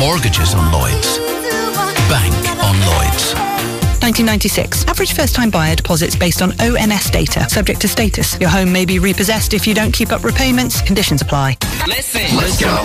Mortgages on Lloyds. Bank on Lloyds. 1996. Average first-time buyer deposits based on ONS data, subject to status. Your home may be repossessed if you don't keep up repayments. Conditions apply. Listen. Let's go.